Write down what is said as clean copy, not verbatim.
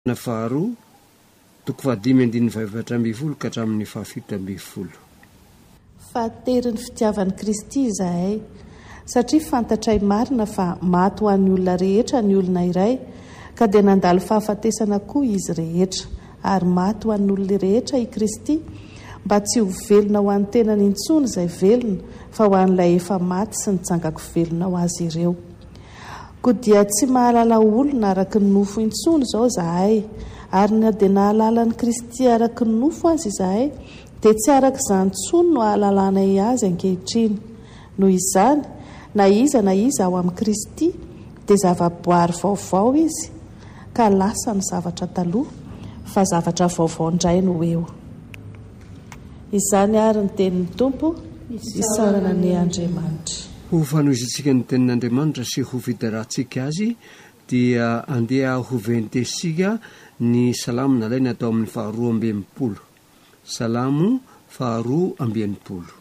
na faharoa 5:20 ka hatramin'ny 7:10. Fahateriny fitiavan'i Kristy izahay satria fantatray marina fa maty ho an'ny olona rehetra ny olona iray ka dia nandalo fahafatesana koa izy rehetra ary maty ho an'ny olona rehetra i Kristy mba tsy ho velona ho an'ny tenany intsony izay velona fa ho an'ilay efa maty sy nitsangako velona ho azy ireo. Koa dia tsy mahalala olona araka ny nofo intsony izao izahay ary na dia nahalalany Kristy araka ny nofo azy izahay dia tsy araka izany intsony no ahalalanay azy ankehitriny. Noho izany na iza ao amin'ny Kristy dia zava-boary vaovao izy ka lasa ny zavatra taloha fa zavatra vaovao indray no eo. Izany ary ny tenin'ny Tompo isarana ny Andriamanitra. Ho fanoizantsika ny tenin'Andriamanitra sy ho fidarahantsika azy dia andeha ho venitesika ny salamo nalaina atao amin'ny 2:20. Salamo 2:20.